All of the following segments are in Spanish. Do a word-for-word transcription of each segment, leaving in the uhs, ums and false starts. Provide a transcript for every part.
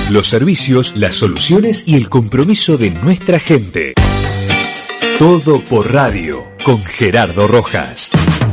Los servicios, las soluciones y el compromiso de nuestra gente. Todo por radio, con Gerardo Rojas.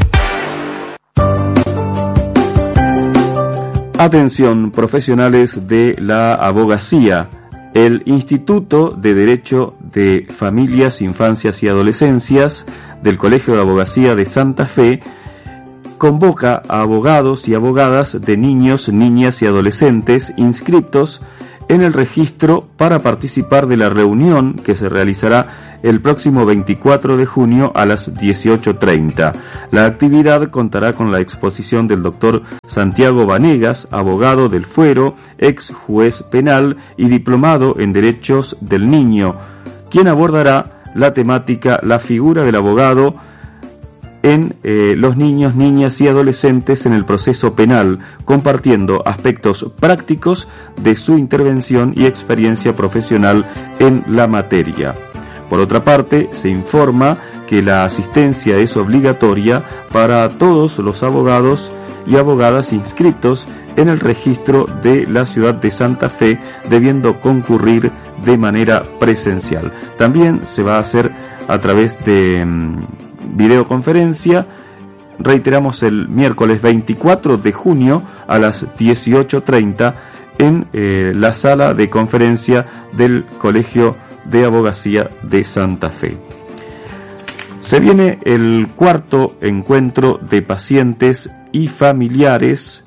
Atención, profesionales de la abogacía. El Instituto de Derecho de Familias, Infancias y Adolescencias del Colegio de Abogacía de Santa Fe convoca a abogados y abogadas de niños, niñas y adolescentes inscritos en el registro para participar de la reunión que se realizará el próximo veinticuatro de junio a las dieciocho treinta. La actividad contará con la exposición del doctor Santiago Vanegas, abogado del Fuero, ex juez penal y diplomado en Derechos del Niño, quien abordará la temática La figura del abogado en eh, los niños, niñas y adolescentes en el proceso penal, compartiendo aspectos prácticos de su intervención y experiencia profesional en la materia. Por otra parte, se informa que la asistencia es obligatoria para todos los abogados y abogadas inscritos en el registro de la ciudad de Santa Fe, debiendo concurrir de manera presencial. También se va a hacer a través de mmm, videoconferencia. Reiteramos, el miércoles veinticuatro de junio a las dieciocho treinta en eh, la sala de conferencia del Colegio de Abogacía de Santa Fe. Se viene el cuarto encuentro de pacientes y familiares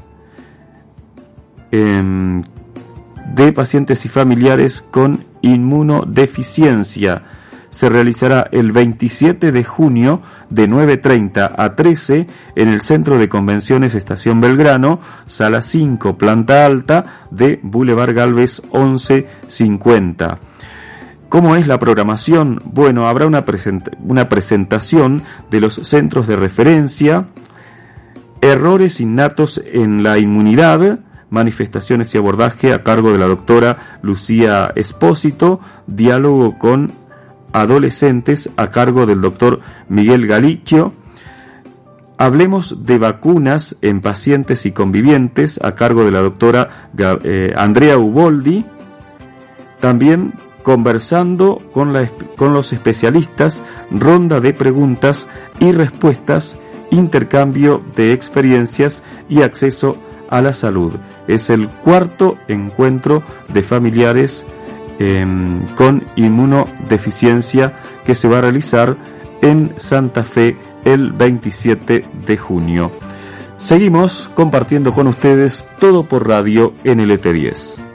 eh, de pacientes y familiares con inmunodeficiencia. Se realizará el veintisiete de junio de nueve treinta a trece en el Centro de Convenciones Estación Belgrano, sala cinco, planta alta, de Boulevard Galvez once cincuenta. ¿Cómo es la programación? Bueno, habrá una, present- una presentación de los centros de referencia, errores innatos en la inmunidad, manifestaciones y abordaje a cargo de la doctora Lucía Espósito, diálogo con adolescentes a cargo del doctor Miguel Galicio, hablemos de vacunas en pacientes y convivientes a cargo de la doctora eh, Andrea Uboldi, también conversando con, la, con los especialistas, ronda de preguntas y respuestas, intercambio de experiencias y acceso a la salud. Es el cuarto encuentro de familiares eh, con inmunodeficiencia que se va a realizar en Santa Fe el veintisiete de junio. Seguimos compartiendo con ustedes Todo por Radio en L T diez.